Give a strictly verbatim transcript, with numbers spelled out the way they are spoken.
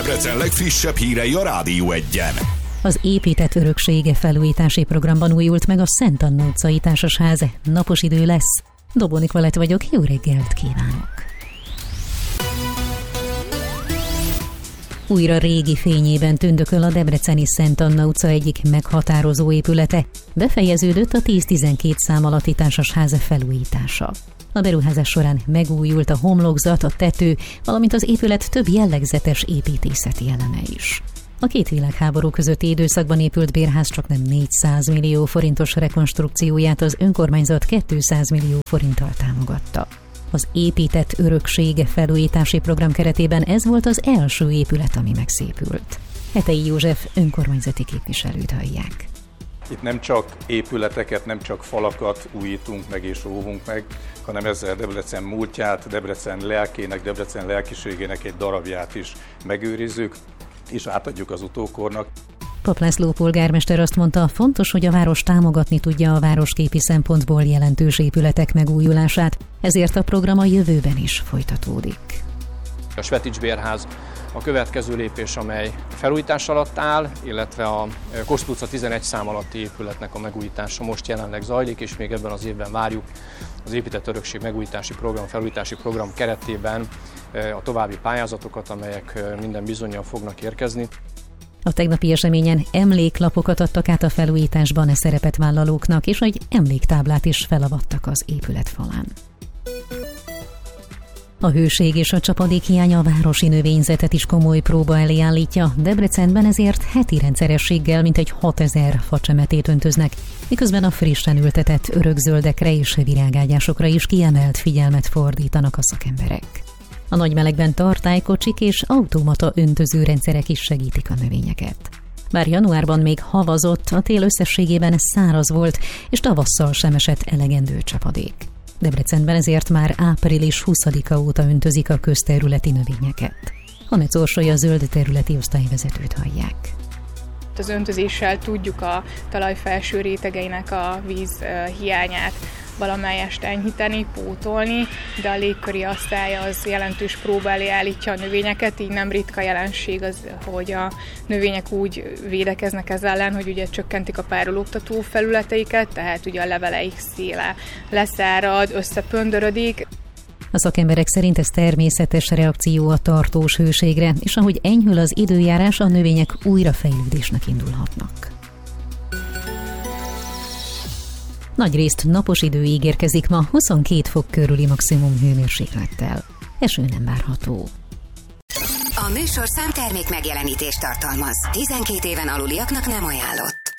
Debrecen legfrissebb hírei a Rádió Egyen. Az épített öröksége felújítási programban újult meg a Szent Anna utcai társasház. Napos idő lesz. Dobonik Valett vagyok, jó reggelt kívánok! Újra régi fényében tündököl a debreceni Szent Anna utca egyik meghatározó épülete. Befejeződött a tíz-tizenkét szám alatti társasház felújítása. A beruházás során megújult a homlokzat, a tető, valamint az épület több jellegzetes építészeti eleme is. A két világháború közötti időszakban épült bérház csaknem négyszáz millió forintos rekonstrukcióját az önkormányzat kétszáz millió forinttal támogatta. Az épített öröksége felújítási program keretében ez volt az első épület, ami megszépült. Hetei József önkormányzati képviselőt hallják. Itt nem csak épületeket, nem csak falakat újítunk meg és óvunk meg, hanem ezzel Debrecen múltját, Debrecen lelkének, Debrecen lelkiségének egy darabját is megőrizzük, és átadjuk az utókornak. Pap László polgármester azt mondta, fontos, hogy a város támogatni tudja a városképi szempontból jelentős épületek megújulását, ezért a program a jövőben is folytatódik. A Svetics bérház a következő lépés, amely felújítás alatt áll, illetve a Kossuth utca tizenegy szám alatti épületnek a megújítása most jelenleg zajlik, és még ebben az évben várjuk az épített örökség megújítási program, felújítási program keretében a további pályázatokat, amelyek minden bizonnyal fognak érkezni. A tegnapi eseményen emléklapokat adtak át a felújításban e szerepet vállalóknak, és egy emléktáblát is felavattak az épület falán. A hőség és a csapadék hiánya a városi növényzetet is komoly próba elé állítja. Debrecenben ezért heti rendszerességgel mintegy hatezer facsemetét öntöznek, miközben a frissen ültetett örökzöldekre és virágágyásokra is kiemelt figyelmet fordítanak a szakemberek. A nagy melegben tartálykocsik és automata öntözőrendszerek is segítik a növényeket. Bár januárban még havazott, a tél összességében száraz volt, és tavasszal sem esett elegendő csapadék. Debrecenben ezért már április huszadika óta öntözik a közterületi növényeket. Hanec Orsolya zöld területi osztályvezetőt hallják. Az öntözéssel tudjuk a talaj felső rétegeinek a víz hiányát valamelyest enyhíteni, pótolni, de a légköri osztály az jelentős próba elé állítja a növényeket, így nem ritka jelenség az, hogy a növények úgy védekeznek ez ellen, hogy ugye csökkentik a párologtató felületeiket, tehát ugye a leveleik széle leszárad, összepöndörödik. A szakemberek szerint ez természetes reakció a tartós hőségre, és ahogy enyhül az időjárás, a növények újrafejlődésnek indulhatnak. Nagyrészt napos idő ígérkezik ma, huszonkét fok körüli maximum hőmérséklettel. Eső nem várható. A műsorszám termék megjelenítést tartalmaz. tizenkét éven aluliaknak nem ajánlott.